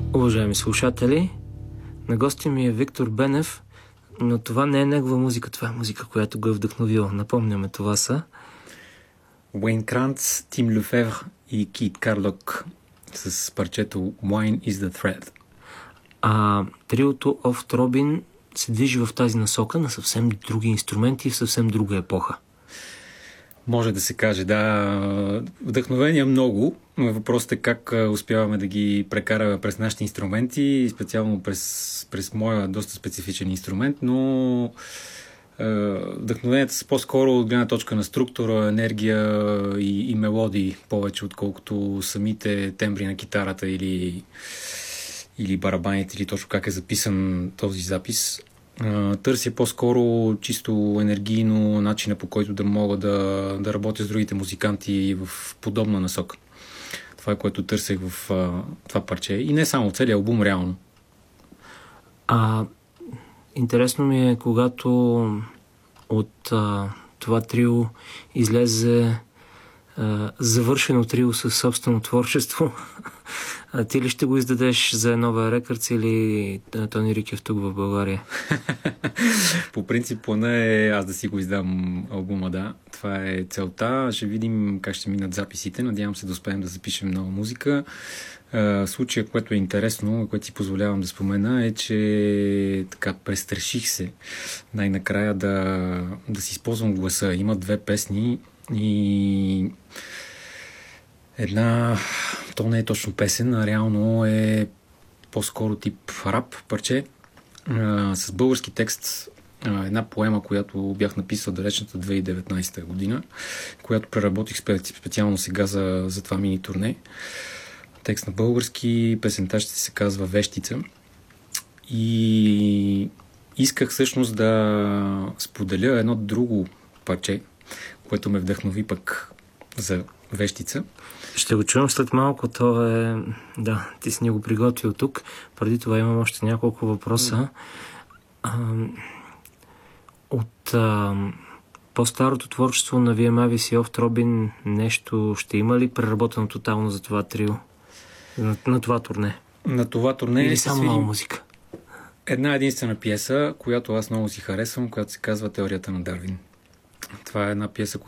Уважаеми слушатели, на гости ми е Виктор Бенев, но това не е негова музика, това е музика, която го е вдъхновила. Напомняме, това са Уейн Кранц, Тим Лефевр и Кит Карлок с парчето Wine is the Thread. А триото Oft Robin се движи в тази насока на съвсем други инструменти и в съвсем друга епоха. Може да се каже, да. Вдъхновения много, но въпросът е как успяваме да ги прекараме през нашите инструменти, специално през моя доста специфичен инструмент, но вдъхновенията са по-скоро от гледна точка на структура, енергия и мелодии, повече отколкото самите тембри на китарата или барабаните, или точно как е записан този запис. Търся по-скоро чисто енергийно начина, по който да мога да работя с другите музиканти в подобна насока. Това е, което търсех в това парче. И не само, целият албум реално. Интересно ми е, когато от това трио излезе завършено трио със собствено творчество. Ти ли ще го издадеш за Nova Records или Тони Рикев тук в България? По принцип плана е аз да си го издам албума, да. Това е целта. Ще видим как ще минат записите. Надявам се да успеем да запишем нова музика. Случая, което е интересно, което си позволявам да спомена, е, че така престраших се най-накрая да си използвам гласа. Има 2 песни и една, то не е точно песен, а реално е по-скоро тип рап парче с български текст. Една поема, която бях написал далечната 2019 година, която преработих специално сега за това мини турне. Текст на български, песента ще се казва Вещица. И исках всъщност да споделя едно друго парче, което ме вдъхнови пък за Вещица. Ще го чуем след малко. То е... Да, ти си ни го приготвил тук. Преди това имам още няколко въпроса. От по-старото творчество на VMAVIS и Oft Robin нещо ще има ли преработено тотално за това трио? На това турне? На това турне... Или само нова музика? Една единствена пиеса, която аз много си харесвам, която се казва Теорията на Дарвин. Това е една пиеса,